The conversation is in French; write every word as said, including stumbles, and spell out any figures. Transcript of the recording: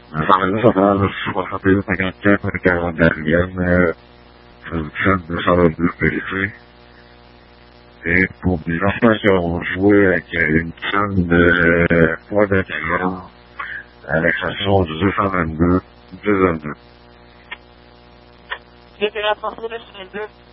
Par exemple, ça va soixante et un cinquante-quatre quarante Dalienne, production deux cent vingt-deux P C. Et pour des enfants qui ont joué avec une tonne de poids d'intérieur, à l'exception du deux cent vingt-deux, deux cent vingt-deux. C'était la transformation deux.